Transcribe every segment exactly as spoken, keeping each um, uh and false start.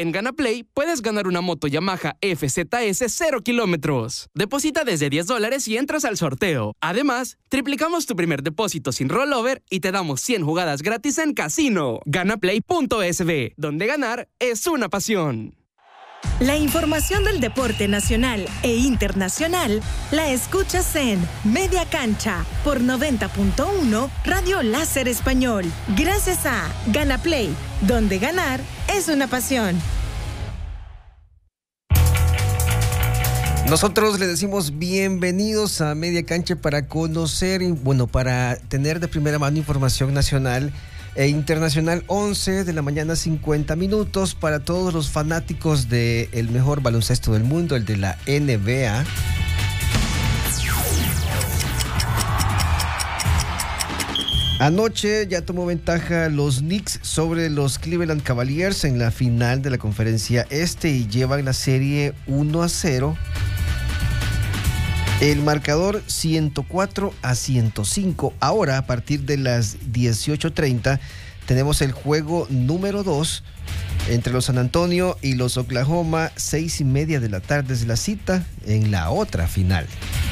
En GanaPlay puedes ganar una moto Yamaha F Z S cero kilómetros. Deposita desde diez dólares y entras al sorteo. Además, triplicamos tu primer depósito sin rollover y te damos cien jugadas gratis en casino. Ganaplay punto S B, donde ganar es una pasión. La información del deporte nacional e internacional la escuchas en Media Cancha por noventa punto uno Radio Láser Español. Gracias a GanaPlay, donde ganar es una pasión. Nosotros le decimos bienvenidos a Media Cancha para conocer, bueno, para tener de primera mano información nacional e internacional. Once de la mañana, cincuenta minutos para todos los fanáticos del mejor baloncesto del mundo, el de la N B A. Anoche ya tomó ventaja los Knicks sobre los Cleveland Cavaliers en la final de la Conferencia Este y llevan la serie uno a cero. El marcador ciento cuatro a ciento cinco. Ahora, a partir de las dieciocho treinta, tenemos el juego número dos entre los San Antonio y los Oklahoma. Seis y media de la tarde es la cita en la otra final.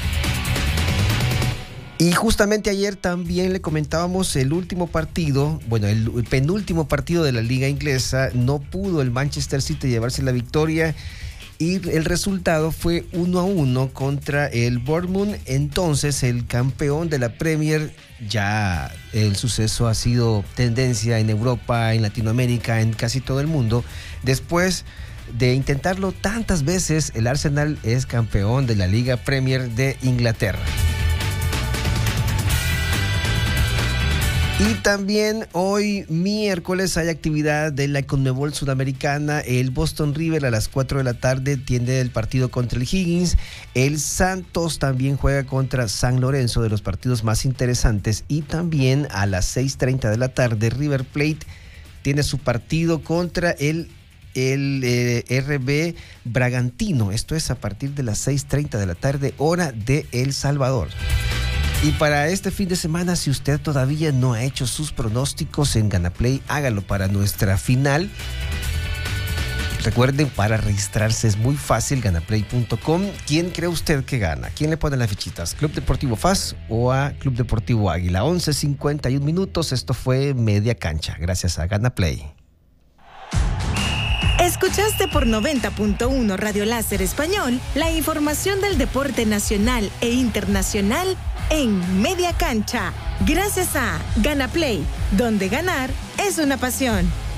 Y justamente ayer también le comentábamos el último partido, bueno, el penúltimo partido de la liga inglesa. No pudo el Manchester City llevarse la victoria y el resultado fue uno a uno contra el Bournemouth. Entonces el campeón de la Premier, ya el suceso ha sido tendencia en Europa, en Latinoamérica, en casi todo el mundo. Después de intentarlo tantas veces, el Arsenal es campeón de la Liga Premier de Inglaterra. Y también hoy miércoles hay actividad de la Conmebol Sudamericana. El Boston River a las cuatro de la tarde tiene el partido contra el Higgins. El Santos también juega contra San Lorenzo, de los partidos más interesantes. Y también a las seis treinta de la tarde River Plate tiene su partido contra el, el eh, R B Bragantino. Esto es a partir de las seis treinta de la tarde, hora de El Salvador. Y para este fin de semana, si usted todavía no ha hecho sus pronósticos en GanaPlay, hágalo para nuestra final. Recuerden, para registrarse es muy fácil, ganaplay punto com. ¿Quién cree usted que gana? ¿Quién le pone las fichitas? ¿Club Deportivo F A S o a Club Deportivo Águila? once cincuenta y uno minutos, esto fue Media Cancha, gracias a GanaPlay. Escuchaste por noventa punto uno Radio Láser Español la información del deporte nacional e internacional en Media Cancha. Gracias a GanaPlay, donde ganar es una pasión.